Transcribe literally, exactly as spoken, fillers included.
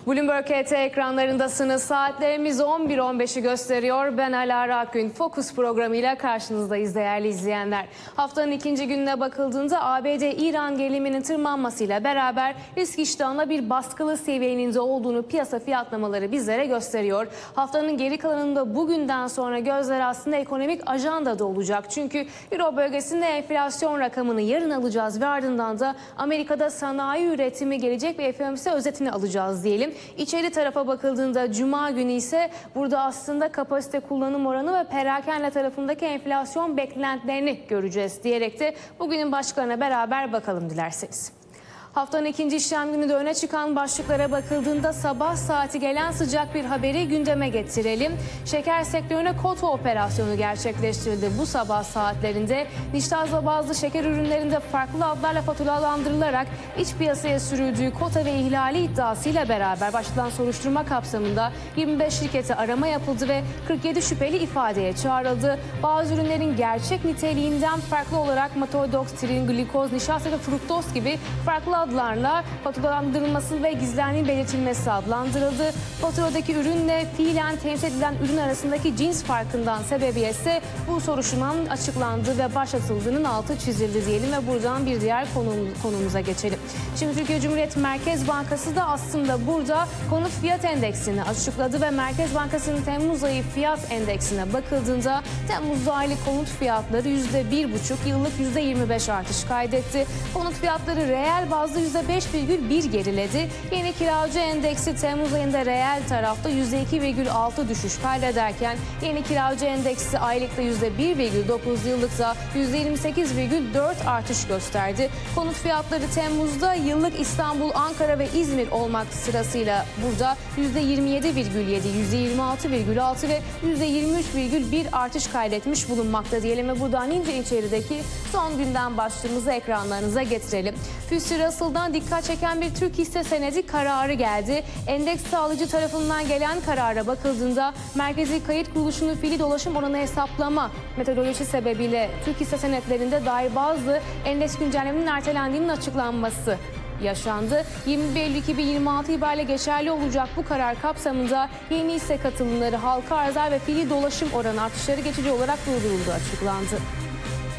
Bloomberg H T ekranlarındasınız. Saatlerimiz on bir on beşi gösteriyor. Ben Alara Akgün. Fokus programıyla karşınızdayız değerli izleyenler. Haftanın ikinci gününe bakıldığında A B D-İran geriliminin tırmanmasıyla beraber risk iştahına bir baskılı seviyenin de olduğunu piyasa fiyatlamaları bizlere gösteriyor. Haftanın geri kalanında bugünden sonra gözler aslında ekonomik ajandada olacak. Çünkü Euro bölgesinde enflasyon rakamını yarın alacağız ve ardından da Amerika'da sanayi üretimi gelecek ve F O M C özetini alacağız diyelim. İçeri tarafa bakıldığında Cuma günü ise burada aslında kapasite kullanım oranı ve perakende tarafındaki enflasyon beklentilerini göreceğiz diyerek de bugünün başlıklarına beraber bakalım dilerseniz. Haftanın ikinci işlem günü de öne çıkan başlıklara bakıldığında sabah saati gelen sıcak bir haberi gündeme getirelim. Şeker sektörüne kota operasyonu gerçekleştirildi bu sabah saatlerinde. Nişasta bazlı şeker ürünlerinde farklı adlarla faturalandırılarak iç piyasaya sürüldüğü kota ve ihlali iddiasıyla beraber başlatılan soruşturma kapsamında yirmi beş şirkete arama yapıldı ve kırk yedi şüpheli ifadeye çağrıldı. Bazı ürünlerin gerçek niteliğinden farklı olarak matodokstrin, glikoz, nişasta ve fruktoz gibi farklı adlarla faturalandırılması ve gizlendiği belirtilmesi adlandırıldı. Faturadaki ürünle fiilen temsil edilen ürün arasındaki cins farkından sebebiyetse bu soruşturmanın açıklandığı ve başlatıldığının altı çizildi diyelim ve buradan bir diğer konum, konumuza geçelim. Şimdi Türkiye Cumhuriyet Merkez Bankası da aslında burada konut fiyat endeksini açıkladı ve Merkez Bankası'nın Temmuz ayı fiyat endeksine bakıldığında Temmuz'da aylık konut fiyatları yüzde bir buçuk, yıllık yüzde yirmi beş artış kaydetti. Konut fiyatları reel bazda yüzde beş virgül bir geriledi. Yeni kiracı endeksi Temmuz ayında reel tarafta yüzde iki virgül altı düşüş kaydederken yeni kiracı endeksi aylıkta yüzde bir virgül dokuz, yıllıkta yüzde yirmi sekiz virgül dört artış gösterdi. Konut fiyatları Temmuz'da yıllık İstanbul, Ankara ve İzmir olmak sırasıyla burada yüzde yirmi yedi virgül yedi, yüzde yirmi altı virgül altı ve yüzde yirmi üç virgül bir artış kaydetmiş bulunmakta diyelim ve buradan ince içerideki son günden başlığımızı ekranlarınıza getirelim. F T S E Russell'dan dikkat çeken bir Türk hisse senedi kararı geldi. Endeks sağlayıcı tarafından gelen karara bakıldığında merkezi kayıt kuruluşunun fiili dolaşım oranı hesaplama metodolojisi sebebiyle Türk hisse senetlerinde dair bazı endeks güncellemenin ertelendiğinin açıklanması yaşandı. yirmi bir Eylül iki bin yirmi altı itibariyle geçerli olacak bu karar kapsamında yeni hisse katılımları, halka arzlar ve fiili dolaşım oranı artışları geçici olarak durdurulduğu açıklandı.